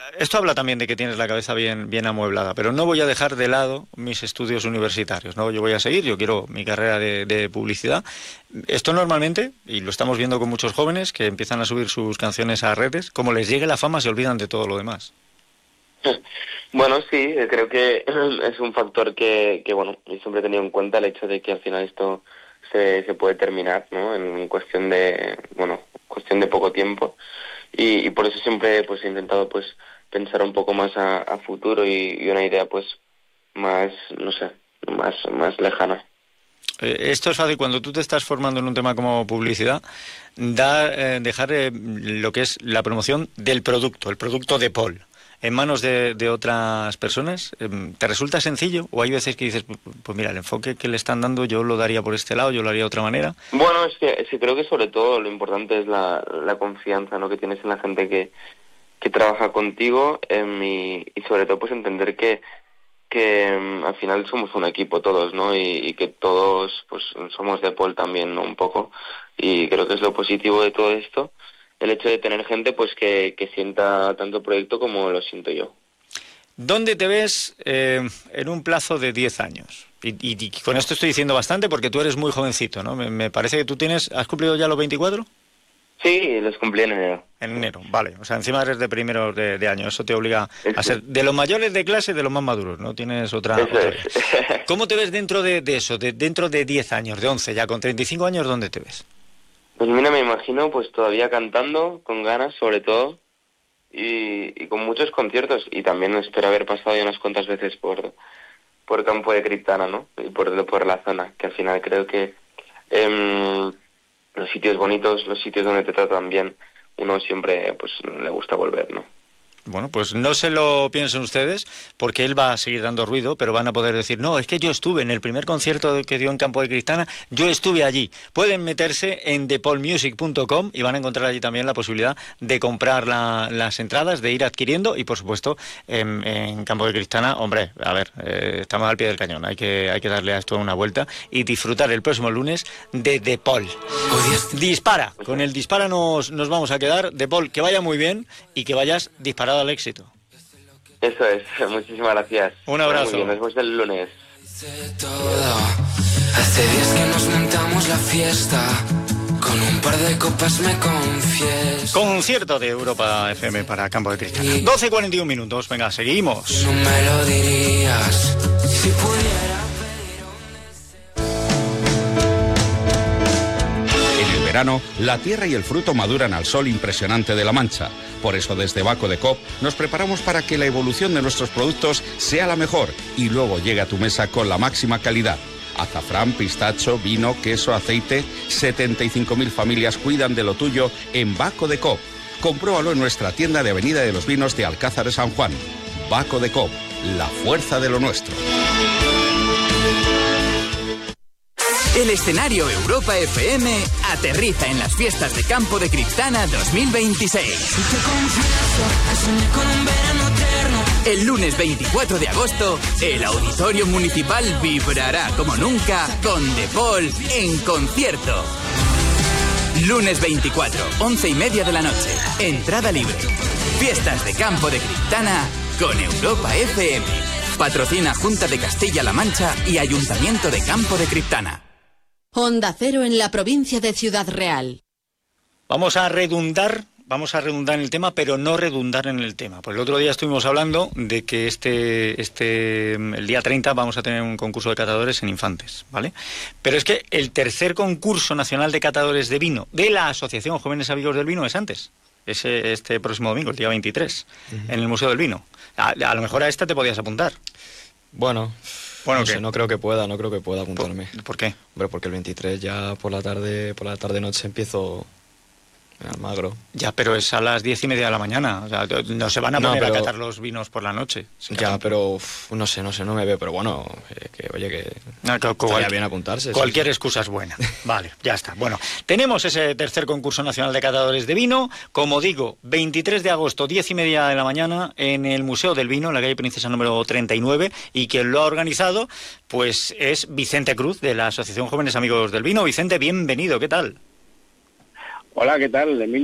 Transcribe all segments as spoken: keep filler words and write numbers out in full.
esto habla también de que tienes la cabeza bien, bien amueblada, pero no voy a dejar de lado mis estudios universitarios, ¿no? Yo voy a seguir, yo quiero mi carrera de, de publicidad. Esto normalmente, y lo estamos viendo con muchos jóvenes que empiezan a subir sus canciones a redes, como les llegue la fama se olvidan de todo lo demás. Bueno, sí, creo que es un factor que, que, bueno, yo siempre he tenido en cuenta el hecho de que al final esto se, se puede terminar, ¿no? En cuestión de, bueno, cuestión de poco tiempo. Y, y por eso siempre pues he intentado pues pensar un poco más a, a futuro y, y una idea pues más, no sé, más, más lejana. Eh, esto es fácil, cuando tú te estás formando en un tema como publicidad, da, eh, dejar eh, lo que es la promoción del producto, el producto de Paul, en manos de, de otras personas. ¿Te resulta sencillo? ¿O hay veces que dices, pues mira, el enfoque que le están dando yo lo daría por este lado, yo lo haría de otra manera? Bueno, es que, es que creo que sobre todo lo importante es la, la confianza, ¿no?, que tienes en la gente que, que trabaja contigo, eh, y, y sobre todo pues entender que, que um, al final somos un equipo todos, ¿no? Y, y que todos pues somos de Paul también, ¿no?, un poco. Y creo que es lo positivo de todo esto, el hecho de tener gente pues que, que sienta tanto el proyecto como lo siento yo. ¿Dónde te ves eh, en un plazo de diez años? Y, y, y con esto estoy diciendo bastante porque tú eres muy jovencito, ¿no? Me, me parece que tú tienes... ¿Has cumplido ya los veinticuatro? Sí, los cumplí en enero. En enero, vale. O sea, encima eres de primeros de, de año. Eso te obliga es a ser de los mayores de clase, de los más maduros, ¿no? Tienes otra... Eso otra es. ¿Cómo te ves dentro de, de eso? De, dentro de diez años, de once, ya con treinta y cinco años, ¿dónde te ves? Pues mira, me imagino pues todavía cantando, con ganas sobre todo, y, y con muchos conciertos, y también espero haber pasado ya unas cuantas veces por por Campo de Criptana, ¿no? Y por, por la zona, que al final creo que eh, los sitios bonitos, los sitios donde te tratan bien, uno siempre pues le gusta volver, ¿no? Bueno, pues no se lo piensen ustedes, porque él va a seguir dando ruido, pero van a poder decir, no, es que yo estuve en el primer concierto que dio en Campo de Criptana, yo estuve allí. Pueden meterse en the paul music punto com y van a encontrar allí también la posibilidad de comprar la, las entradas, de ir adquiriendo, y por supuesto, en, en Campo de Criptana, hombre, a ver, eh, estamos al pie del cañón, hay que, hay que darle a esto una vuelta y disfrutar el próximo lunes de The Paul. Dispara, con el dispara nos, nos vamos a quedar. The Paul, que vaya muy bien y que vayas disparado al éxito. Eso es, muchísimas gracias. Un abrazo. Muy bien, nos vemos el lunes. Hace días que nos montamos la fiesta, con un par de copas me confieso. Concierto de Europa F M para Campo de Criptana. doce cuarenta y un minutos, venga, seguimos. No me lo dirías si pudiera. Verano, la tierra y el fruto maduran al sol impresionante de La Mancha. Por eso desde Baco de Coop nos preparamos para que la evolución de nuestros productos sea la mejor y luego llegue a tu mesa con la máxima calidad. Azafrán, pistacho, vino, queso, aceite. setenta y cinco mil familias cuidan de lo tuyo en Baco de Coop. Compruébalo en nuestra tienda de Avenida de los Vinos de Alcázar de San Juan. Baco de Coop, la fuerza de lo nuestro. El escenario Europa F M aterriza en las fiestas de Campo de Criptana dos mil veintiséis. El lunes veinticuatro de agosto, el Auditorio Municipal vibrará como nunca con The Paul en concierto. Lunes veinticuatro, once y media de la noche. Entrada libre. Fiestas de Campo de Criptana con Europa F M. Patrocina Junta de Castilla-La Mancha y Ayuntamiento de Campo de Criptana. Onda Cero en la provincia de Ciudad Real. Vamos a redundar, vamos a redundar en el tema, pero no redundar en el tema. Pues el otro día estuvimos hablando de que este, este, el día treinta vamos a tener un concurso de catadores en Infantes, ¿vale? Pero es que el tercer concurso nacional de catadores de vino de la Asociación Jóvenes Amigos del Vino es antes. Es este próximo domingo, el día veintitrés, uh-huh. en el Museo del Vino. A, a lo mejor a esta te podías apuntar. Bueno... Bueno, no sé, no creo que pueda, no creo que pueda apuntarme. ¿Por, ¿por qué? Hombre, porque el veintitrés ya por la tarde, por la tarde noche empiezo en Almagro. Ya, pero es a las diez y media de la mañana. O sea, no se van a poner no, pero, a catar los vinos por la noche. Ya, pero uf, no sé, no sé, no me veo, pero bueno, eh, que oye, que no, que, estaría bien apuntarse. Cualquier sí, sí. excusa es buena. Vale, ya está. Bueno, tenemos ese tercer concurso nacional de catadores de vino, como digo, veintitrés de agosto, diez y media de la mañana, en el Museo del Vino, en la calle Princesa número treinta y nueve, y quien lo ha organizado, pues es Vicente Cruz, de la Asociación Jóvenes Amigos del Vino. Vicente, bienvenido, ¿qué tal? Hola, ¿qué tal, Emilio?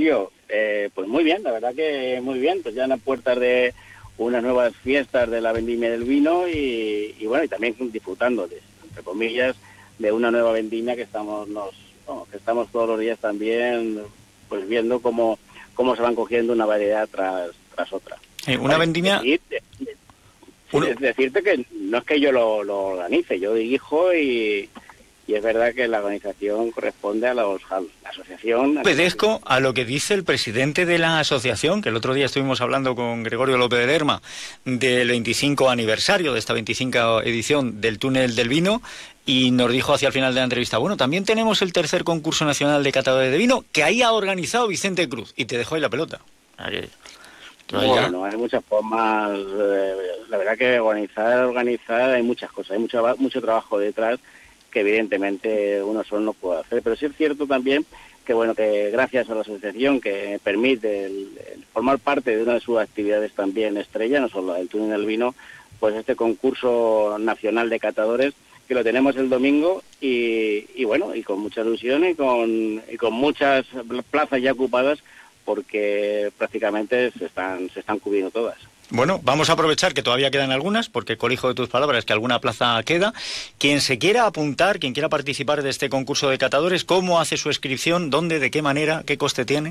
eh, pues muy bien, la verdad que muy bien, pues ya en las puertas de unas nuevas fiestas de la vendimia del vino y, y bueno, y también disfrutando, de, entre comillas, de una nueva vendimia que estamos nos bueno, que estamos todos los días también pues viendo cómo, cómo se van cogiendo una variedad tras, tras otra. Eh, una vale, vendimia... Decir, Uno... es decirte que no es que yo lo, lo organice, yo dirijo y... Y es verdad que la organización corresponde a, los, a la asociación. Obedezco a lo que dice el presidente de la asociación, que el otro día estuvimos hablando con Gregorio López de Lerma del veinticinco aniversario de esta veinticinco edición del Túnel del Vino, y nos dijo hacia el final de la entrevista, bueno, también tenemos el tercer concurso nacional de catadores de vino, que ahí ha organizado Vicente Cruz, y te dejó ahí la pelota. Aquí. Bueno, hay muchas formas, eh, la verdad que organizar, organizar, hay muchas cosas, hay mucho, mucho trabajo detrás, que evidentemente uno solo no puede hacer, pero sí es cierto también que bueno que gracias a la asociación que permite el, el formar parte de una de sus actividades también estrella, no solo el Túnel del Vino, pues este concurso nacional de catadores que lo tenemos el domingo y, y bueno, y con mucha ilusión y con, y con muchas plazas ya ocupadas porque prácticamente se están, se están cubriendo todas. Bueno, vamos a aprovechar que todavía quedan algunas, porque colijo de tus palabras que alguna plaza queda. Quien se quiera apuntar, quien quiera participar de este concurso de catadores, ¿cómo hace su inscripción? ¿Dónde? ¿De qué manera? ¿Qué coste tiene?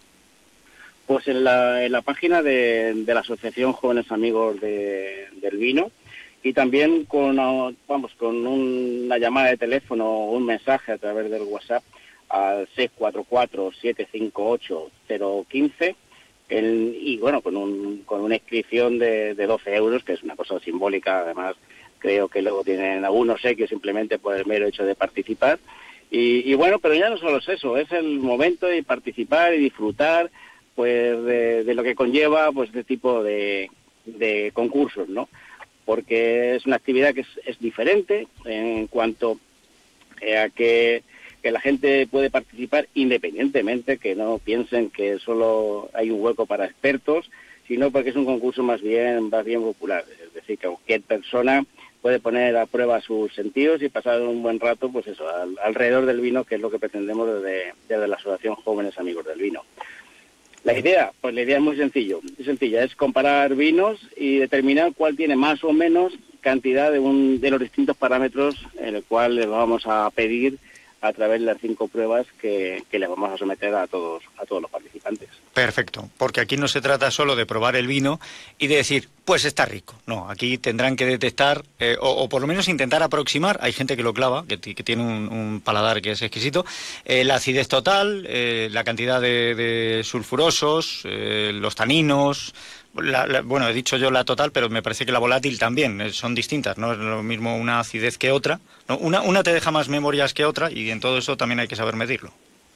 Pues en la, en la página de, de la Asociación Jóvenes Amigos de, del Vino y también con, vamos, con un, una llamada de teléfono o un mensaje a través del WhatsApp al seis cuatro cuatro, siete cinco ocho, cero uno cinco. El, y bueno, con un con una inscripción de, de doce euros, que es una cosa simbólica, además creo que luego tienen algunos obsequios simplemente por el mero hecho de participar. Y, y bueno, pero ya no solo es eso, es el momento de participar y disfrutar pues de, de lo que conlleva pues este tipo de, de concursos, ¿no? Porque es una actividad que es, es diferente en cuanto a que que la gente puede participar independientemente, que no piensen que solo hay un hueco para expertos, sino porque es un concurso más bien, más bien popular. Es decir, que cualquier persona puede poner a prueba sus sentidos y pasar un buen rato, pues eso, al, alrededor del vino, que es lo que pretendemos desde, desde la Asociación Jóvenes Amigos del Vino. La idea, pues la idea es muy sencillo, muy sencilla, es comparar vinos y determinar cuál tiene más o menos cantidad de, un, de los distintos parámetros en el cual les vamos a pedir a través de las cinco pruebas que, que les vamos a someter a todos a todos los participantes. Perfecto, porque aquí no se trata solo de probar el vino y de decir, pues está rico. No, aquí tendrán que detectar, eh, o, o por lo menos intentar aproximar, hay gente que lo clava, que, que tiene un, un paladar que es exquisito, eh, la acidez total, eh, la cantidad de, de sulfurosos, eh, los taninos... La, la, bueno, he dicho yo la total, pero me parece que la volátil también, eh, son distintas, no es lo mismo una acidez que otra, ¿no? Una, una te deja más memorias que otra y en todo eso también hay que saber medirlo.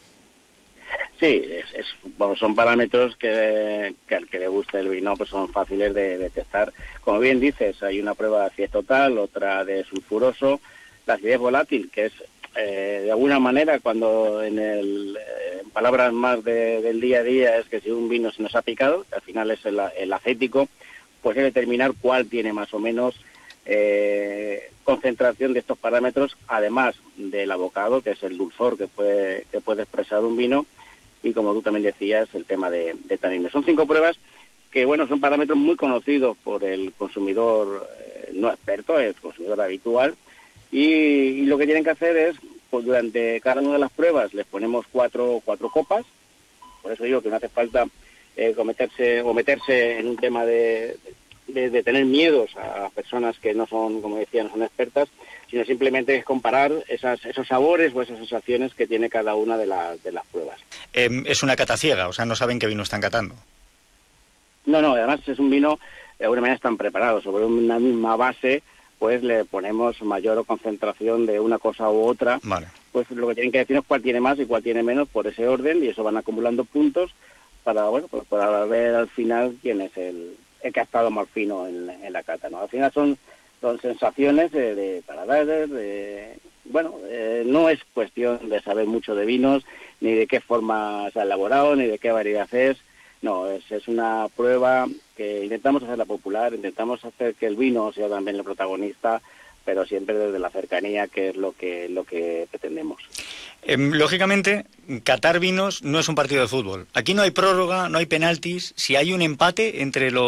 Sí, es, es, bueno, son parámetros que, que al que le guste el vino pues son fáciles de, de testar. Como bien dices, hay una prueba de acidez total, otra de sulfuroso, la acidez volátil, que es eh, de alguna manera cuando en, el, eh, en palabras más de, del día a día es que si un vino se nos ha picado, que al final es el, el acético, pues es determinar cuál tiene más o menos eh, concentración de estos parámetros, además del abocado, que es el dulzor que puede, que puede expresar un vino, y como tú también decías, el tema de, de taninos. Son cinco pruebas que, bueno, son parámetros muy conocidos por el consumidor eh, no experto, el consumidor habitual, y, y lo que tienen que hacer es, pues durante cada una de las pruebas les ponemos cuatro, cuatro copas, por eso digo que no hace falta eh, cometerse o meterse en un tema de, de, de tener miedos a personas que no son, como decía, no son expertas, sino simplemente es comparar esas, esos sabores o esas sensaciones que tiene cada una de, la, de las pruebas. Eh, es una cata ciega, o sea, no saben qué vino están catando. No, no, además es un vino, de alguna manera están preparados, sobre una misma base, pues le ponemos mayor concentración de una cosa u otra. Vale. Pues lo que tienen que decir es cuál tiene más y cuál tiene menos por ese orden, y eso van acumulando puntos para, bueno, pues para ver al final quién es el, el que ha estado más fino en, en la cata, ¿no? Al final son, son sensaciones de, de paladares, de... Bueno, eh, no es cuestión de saber mucho de vinos, ni de qué forma se ha elaborado, ni de qué variedad es. No, es, es una prueba que intentamos hacerla popular, intentamos hacer que el vino sea también el protagonista, pero siempre desde la cercanía, que es lo que lo que pretendemos. Eh, lógicamente, Qatar Vinos no es un partido de fútbol. Aquí no hay prórroga, no hay penaltis. Si hay un empate entre los